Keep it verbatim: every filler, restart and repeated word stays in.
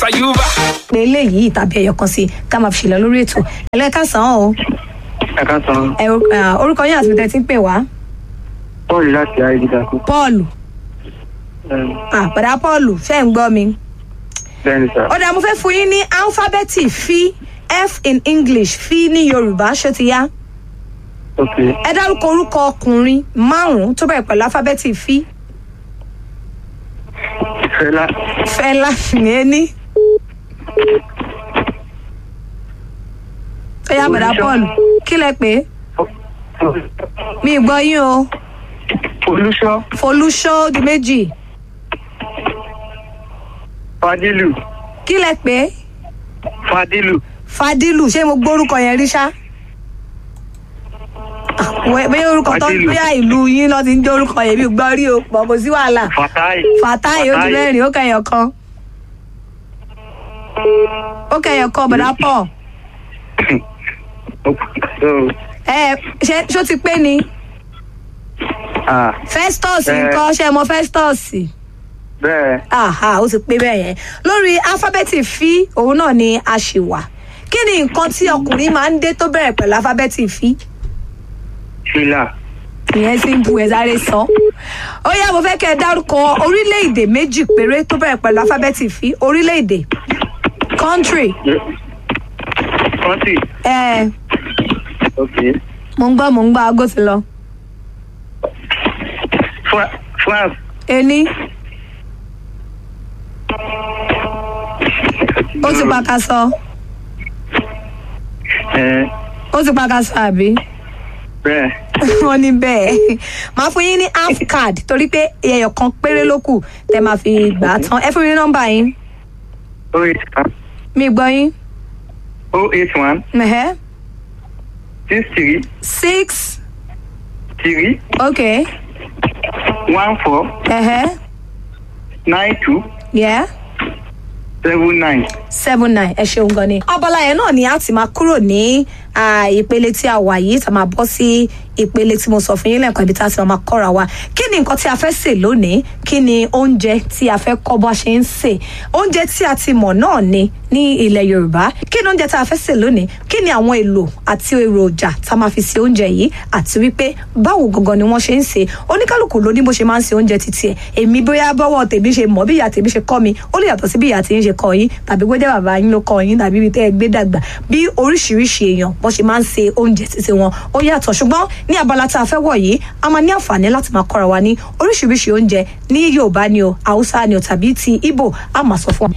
yuba. pé eléyìí tàbí ẹyọ kan sí ká máa fi ṣèlọ lórí ètò ẹlẹ́kàsán o. ẹ ká san ẹ orúkọ yín àti ibi tẹ́ ti ń pè wá. Paul láti ayélujára. Paul ah bàdá Paul ṣé ń gbọ́ mi. bẹ́ẹ̀ni sá. ọ̀dà mo fẹ́ fún yín ní alifábẹ́ẹ̀tì fi f in English fi ní Yorùbá ṣó ti yá. ok. ẹ dárúkọ orúkọ ọkùnrin márùn-ún tó bẹ̀rẹ̀ pẹ̀lú alifábẹ́ẹ̀tì fi. Fẹlá. Fẹlá ní ẹni. ó yá bàdá Paul kí lẹ pé mi gbọ́ yín o. Folúṣọ́. Folúṣọ́ di méjì. Fadílù. kí lẹ pé. Fadílù. Fadílù ṣé mo gbórúkọ yẹn rí ṣá. bóyá orúkọ tó Fadílù. bóyá ìlú yín lọ ti ń jẹ́ orúkọ yẹn mi ò gbọ́ rí o pọ̀ kò sí wàhálà. Fatai. Fatai ó di mẹ́rin ó kẹyọ̀ kan. ó kẹyọ̀ kan bọ̀dá pọ̀. ẹ ṣe ṣó ti pé ni. ah Festus Ẹ. nǹkan ṣe mọ Festus. bẹ́ẹ̀. aha ó ti pé bẹ́ẹ̀ yẹn lórí alifábẹ́ẹ̀tì fi òun náà ni a ṣì wà kí ni nǹkan tí ọkùnrin máa ń dé tó bẹ̀rẹ̀ pẹ̀lú alifábẹ́ẹ̀tì fi. Fìlà. ìyẹn sì ń bu ẹ sáré sọ. ó yá mo fẹ́ kẹ́ ẹ dárúkọ orílẹ̀-èdè méjì péré tó bẹ̀rẹ̀ pẹ̀lú alifábẹ́ẹ̀tì fi orílẹ̀-èdè country. Country. ẹ ok. mo ń gbọ́ mo ń gbọ́ aago ti lọ. Fra- France. ení ó ti pa ká sọ ẹ ó ti pa ká sọ àbí. bẹ́ẹ̀. wọ́n ní bẹ́ẹ̀ máa fún yín ní half card torí pé ẹyọ kan péré ló kù tẹ́ máa fi gbà á tán ẹ fún mi ní nọ́mbà yín oh eight one. mi gbọ́ yín. oh eight one. Ẹ̀hẹ́. six three. six three. okay one four. ẹ̀hẹ́ nine two. yeah seven nine. seven nine ẹ ṣeun gan ni. abala yẹn náà ni a ti máa kúrò ní ah, ìpele tí a wà yìí tá a máa bọ́ sí ìpele tí mo sọ fún yín lẹ́ẹ̀kan ibi tá a ti máa kọ́ra wa kí ni nǹkan tí a fẹ́ sè lónìí kí ni oúnjẹ tí a fẹ́ kọ́ bá ṣe ń sè oúnjẹ tí a ti mọ̀ náà ni ní ilẹ̀ Yorùbá kí ni oúnjẹ tí a fẹ́ sè lónìí kí ni àwọn èlò àti èròjà tá a máa fi sè oúnjẹ yìí àti wípé báwo gangan ni wọ́n ṣe ń sè oníkálùkù ló ní bó ṣe máa ń sè oúnjẹ títí ẹ̀ èmi bóyá bọ́wọ́ tèmi ṣe mọ̀ bí ìyá tèmi ṣe kọ́ mi ó lè yàtọ̀ sí bí ìyá tèmi ṣe kọ́ yín tàbí bó jẹ́ bàbá yín ló kọ́ yín tàbí ibi tẹ́ ẹ gbé dàgbà bí oríṣiríṣi èèyàn bó ṣe máa ń sè oúnjẹ títí wọn ó yàtọ̀ ṣùgbọ́n ní abala tá a fẹ́ wọ̀ yìí a máa ní àǹfààní láti máa kọ́ra wa ní oríṣiríṣi oúnjẹ ní Yorùbá ni o Haúsá ni o tàbí ti Ìgbò a máa sọ fún wa.